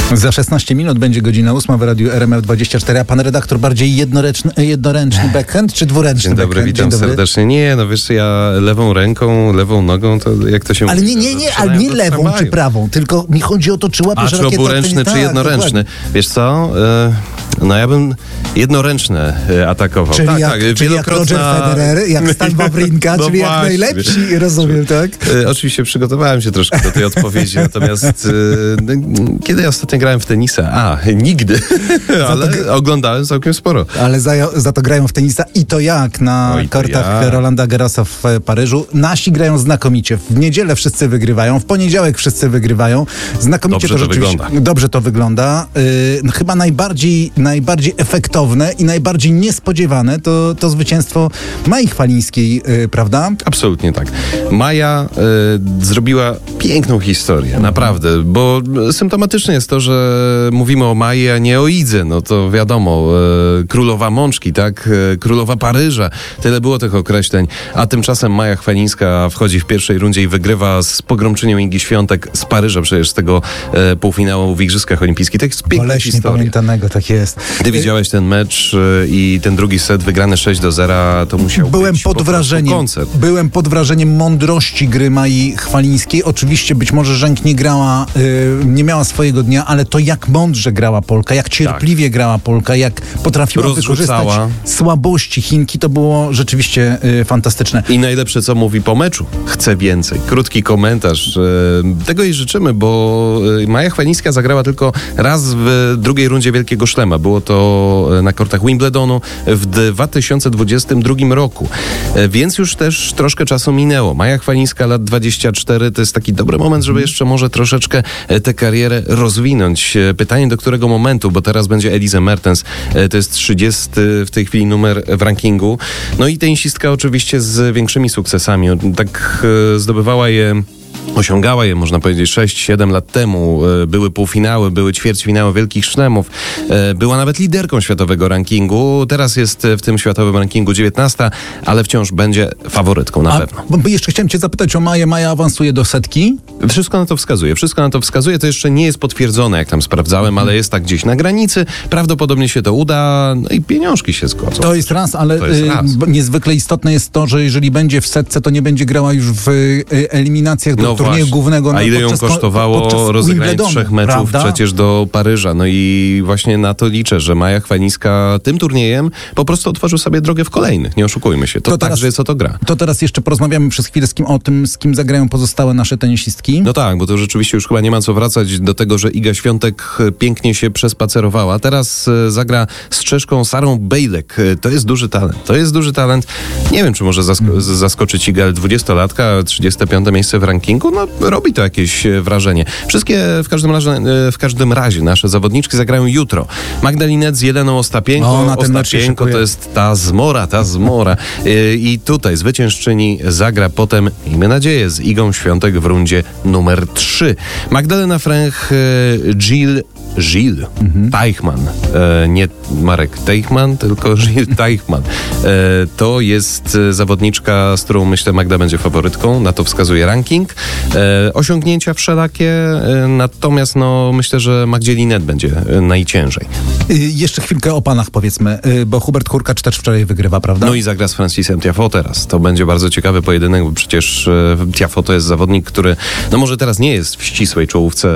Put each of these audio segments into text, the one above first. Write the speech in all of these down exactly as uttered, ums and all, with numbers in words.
Za szesnaście minut będzie godzina ósma w radiu R M F dwadzieścia cztery, a pan redaktor bardziej jednoręczny, jednoręczny backhand czy dwuręczny Dzień dobry, backhand? witam Dzień dobry. serdecznie. Nie, no wiesz, ja lewą ręką, lewą nogą, to jak to się Ale mówi? nie, nie, nie, ale nie lewą tramwaju. czy prawą, tylko mi chodzi o to, czy łapiesz A czy rakietę, oburęczny, nie- czy tak, jednoręczny? dokładnie. Wiesz co? E, no ja bym jednoręczne e, atakował. Czyli, tak, jak, tak, czyli jak Roger Federer, jak Stan Wawrinka, No czyli jak właśnie. najlepsi, rozumiem, tak? E, oczywiście przygotowałem się troszkę do tej odpowiedzi, natomiast e, no, kiedy ja ostatnio grałem w tenisa? A, nigdy, ale gr- oglądałem całkiem sporo. Ale za, za to grają w tenisa i to jak na Oj, to kortach ja. Rolanda Garrosa w Paryżu. Nasi grają znakomicie. W niedzielę wszyscy wygrywają, w poniedziałek wszyscy wygrywają. Znakomicie Dobrze to rzeczywiście, wygląda. Dobrze to wygląda. Yy, no, chyba najbardziej, najbardziej efektowne i najbardziej niespodziewane to, to zwycięstwo Mai Chwalińskiej, yy, prawda? Absolutnie tak. Maja y, zrobiła piękną historię, naprawdę, bo symptomatyczne jest to, że mówimy o Maji, a nie o Idze. No to wiadomo, y, królowa Mączki, tak? Y, królowa Paryża. Tyle było tych określeń. A tymczasem Maja Chwalińska wchodzi w pierwszej rundzie i wygrywa z pogromczynią Igi Świątek z Paryża, przecież z tego y, półfinału w Igrzyskach Olimpijskich. To jest piękna Boleśnie historia. pamiętanego, tak jest. Ty widziałeś ten mecz y, i ten drugi set wygrany sześć do zera, to musiał Byłem być pod po prostu wrażeniem. koncert. Byłem pod wrażeniem mądrości gry Mai Chwalińskiej. Oczywiście być może Żęk nie grała, yy, nie miała swojego dnia, ale to jak mądrze grała Polka, jak cierpliwie grała Polka, jak potrafiła Rozrzucała. wykorzystać słabości Chinki, to było rzeczywiście yy, fantastyczne. I najlepsze, co mówi po meczu. Chce więcej. Krótki komentarz. E, Tego jej życzymy, bo e, Maja Chwalińska zagrała tylko raz w drugiej rundzie Wielkiego Szlema. Było to e, na kortach Wimbledonu w dwa tysiące dwudziestym drugim roku. E, Więc już też troszkę czasu minęło. Maja Chwalińska, lat dwadzieścia cztery, to jest taki dobry moment, żeby jeszcze może troszeczkę e, tę karierę rozwinąć. E, Pytanie, do którego momentu, bo teraz będzie Elise Mertens. E, To jest trzydziesty w tej chwili numer w rankingu. No i tenisistka oczywiście z większymi sukcesami. Tak e, zdobywała je, osiągała je, można powiedzieć, sześć siedem lat temu. E, Były półfinały, były ćwierćfinały Wielkich Szlemów. E, Była nawet liderką światowego rankingu. Teraz jest w tym światowym rankingu dziewiętnasta, ale wciąż będzie faworytką na A, pewno. bo jeszcze chciałem cię zapytać o Maję. Maja awansuje do setki. Wszystko na to wskazuje. Wszystko na to wskazuje. To jeszcze nie jest potwierdzone, jak tam sprawdzałem, ale jest tak gdzieś na granicy. Prawdopodobnie się to uda, no i pieniążki się zgodzą. To jest raz, ale To jest y, raz. b- niezwykle istotne jest to, że jeżeli będzie w setce, to nie będzie grała już w y, eliminacjach do No turnieju właśnie. głównego. A no, ile ją podczas ko- kosztowało podczas rozegranie Wimbledonu, trzech meczów prawda? przecież do Paryża. No i właśnie na to liczę, że Maja Chwalińska tym turniejem po prostu otworzył sobie drogę w kolejnych. Nie oszukujmy się. To, To to teraz- także jest o to gra. To teraz jeszcze porozmawiamy przez chwilę z kim, o tym, z kim zagrają pozostałe nasze tenisistki. No tak, bo to rzeczywiście już chyba nie ma co wracać do tego, że Iga Świątek e, pięknie się przespacerowała. Teraz e, zagra z Czeszką Sarą Bejlek. E, To jest duży talent. To jest duży talent. Nie wiem, czy może zasko- z- zaskoczyć Igę, ale dwudziestolatka, trzydzieste piąte miejsce w rankingu, no robi to jakieś e, wrażenie. Wszystkie w każdym razie, e, w każdym razie nasze zawodniczki zagrają jutro. Magdalinet z Jeleną Ostapienko. O, na ten mecz się Ostapienko to szykuję. jest ta zmora, ta zmora. E, I tutaj zwyciężczyni zagra potem, miejmy nadzieję, z Igą Świątek w rundzie numer trzy. Magdalena Fręch, e, Jill Gilles Mhm. Teichmann, e, nie Marek Teichmann, tylko Gilles Teichmann. E, to jest e, zawodniczka, z którą myślę Magda będzie faworytką, na to wskazuje ranking. E, osiągnięcia wszelakie, e, natomiast no, myślę, że Magdzie Linet będzie e, najciężej. Y, jeszcze chwilkę o panach powiedzmy, y, bo Hubert Hurkacz też wczoraj wygrywa, prawda? No i zagra z Francisem Tiafoe teraz. To będzie bardzo ciekawy pojedynek, bo przecież e, Tiafoe to jest zawodnik, który no może teraz nie jest w ścisłej czołówce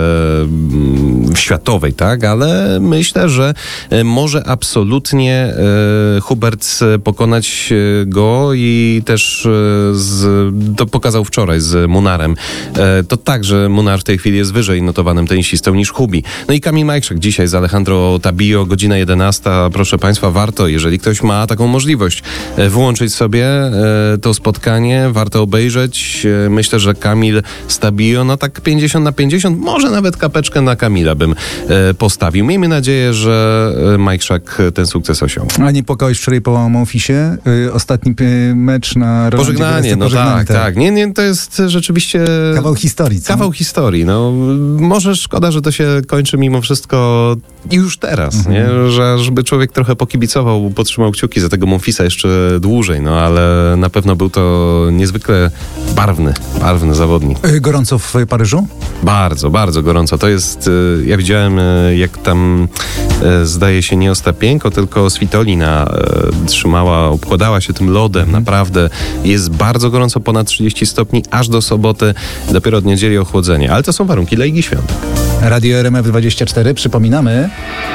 mm, światowej, tak, ale myślę, że e, może absolutnie e, Hubert e, pokonać e, go i też e, z, to pokazał wczoraj z Munarem. E, to tak, że Munar w tej chwili jest wyżej notowanym tenisistą niż Hubi. No i Kamil Majchrzak dzisiaj z Alejandro Tabillo, godzina jedenasta. Proszę Państwa, warto, jeżeli ktoś ma taką możliwość, e, wyłączyć sobie e, to spotkanie, warto obejrzeć. E, myślę, że Kamil z Tabillo, no tak pięćdziesiąt na pięćdziesiąt, może nawet kapeczkę na Kamila bym e, postawił. Miejmy nadzieję, że e, Majchrzak ten sukces osiągnie. A nie płakałeś wczoraj po Monfisie? Y, ostatni y, mecz na Rolandzie Pożegnanie, Garrosie, no tak, tak. Nie, nie, to jest rzeczywiście... Kawał historii, co? Kawał historii, no. Może szkoda, że to się kończy mimo wszystko już teraz, Mhm. nie? Że, żeby człowiek trochę pokibicował, potrzymał kciuki za tego Monfisa jeszcze dłużej, no ale na pewno był to niezwykle barwny, barwny zawodnik. Y, gorąco w Paryżu? Bardzo, bardzo gorąco. To jest, y, ja widziałem y, jak tam zdaje się nie Ostapienko, tylko Svitolina trzymała, obkładała się tym lodem. Mhm. Naprawdę jest bardzo gorąco, ponad trzydzieści stopni, aż do soboty, dopiero od niedzieli ochłodzenie. Ale to są warunki dla Igi Świątek. Radio R M F dwadzieścia cztery, przypominamy.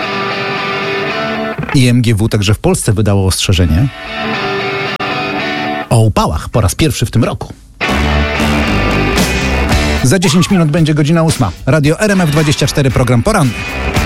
I M G W także w Polsce wydało ostrzeżenie o upałach po raz pierwszy w tym roku. Za dziesięć minut będzie godzina ósma. Radio R M F dwadzieścia cztery, program poranny.